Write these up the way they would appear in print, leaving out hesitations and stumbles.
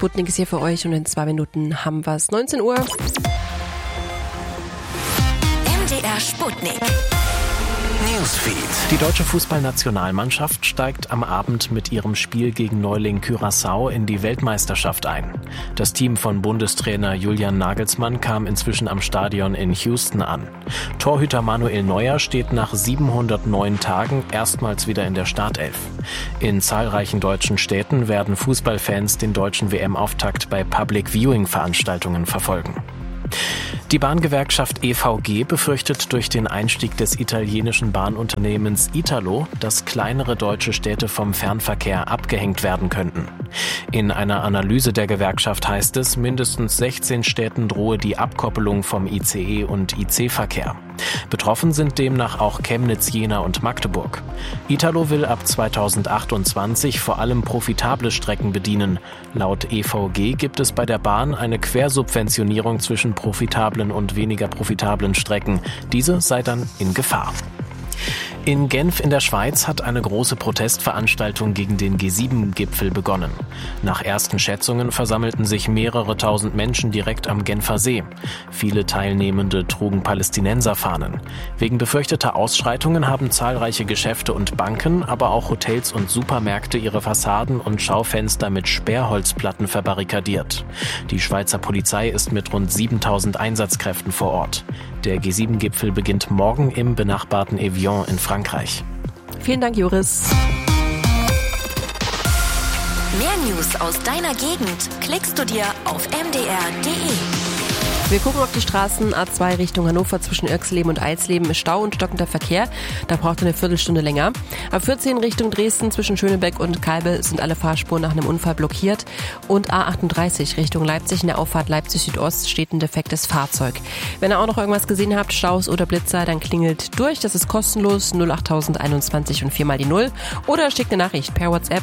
Sputnik ist hier für euch und in 2 Minuten haben wir es. 19 Uhr. MDR Sputnik. Newsfeed. Die deutsche Fußballnationalmannschaft steigt am Abend mit ihrem Spiel gegen Neuling Curaçao in die Weltmeisterschaft ein. Das Team von Bundestrainer Julian Nagelsmann kam inzwischen am Stadion in Houston an. Torhüter Manuel Neuer steht nach 709 Tagen erstmals wieder in der Startelf. In zahlreichen deutschen Städten werden Fußballfans den deutschen WM-Auftakt bei Public-Viewing-Veranstaltungen verfolgen. Die Bahngewerkschaft EVG befürchtet durch den Einstieg des italienischen Bahnunternehmens Italo, dass kleinere deutsche Städte vom Fernverkehr abgehängt werden könnten. In einer Analyse der Gewerkschaft heißt es, mindestens 16 Städten drohe die Abkoppelung vom ICE- und IC-Verkehr. Betroffen sind demnach auch Chemnitz, Jena und Magdeburg. Italo will ab 2028 vor allem profitable Strecken bedienen. Laut EVG gibt es bei der Bahn eine Quersubventionierung zwischen profitablen und weniger profitablen Strecken. Diese sei dann in Gefahr. In Genf in der Schweiz hat eine große Protestveranstaltung gegen den G7-Gipfel begonnen. Nach ersten Schätzungen versammelten sich mehrere tausend Menschen direkt am Genfer See. Viele Teilnehmende trugen Palästinenserfahnen. Wegen befürchteter Ausschreitungen haben zahlreiche Geschäfte und Banken, aber auch Hotels und Supermärkte ihre Fassaden und Schaufenster mit Sperrholzplatten verbarrikadiert. Die Schweizer Polizei ist mit rund 7000 Einsatzkräften vor Ort. Der G7-Gipfel beginnt morgen im benachbarten Evian in Frankreich. Vielen Dank, Joris. Mehr News aus deiner Gegend klickst du dir auf mdr.de. Wir gucken auf die Straßen. A2 Richtung Hannover zwischen Irxleben und Eisleben ist Stau und stockender Verkehr. Da braucht ihr eine Viertelstunde länger. A14 Richtung Dresden zwischen Schönebeck und Kalbe sind alle Fahrspuren nach einem Unfall blockiert. Und A38 Richtung Leipzig in der Auffahrt Leipzig Südost steht ein defektes Fahrzeug. Wenn ihr auch noch irgendwas gesehen habt, Staus oder Blitzer, dann klingelt durch. Das ist kostenlos 08021 und 4 die 0. Oder schickt eine Nachricht per WhatsApp.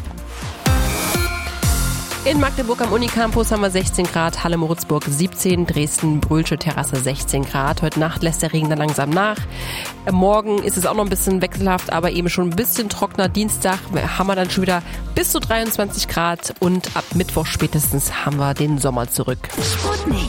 In Magdeburg am Unicampus haben wir 16 Grad, Halle-Moritzburg 17, Dresden, Brühlsche Terrasse 16 Grad. Heute Nacht lässt der Regen dann langsam nach. Morgen ist es auch noch ein bisschen wechselhaft, aber eben schon ein bisschen trockener. Dienstag haben wir dann schon wieder bis zu 23 Grad und ab Mittwoch spätestens haben wir den Sommer zurück. Sputnik.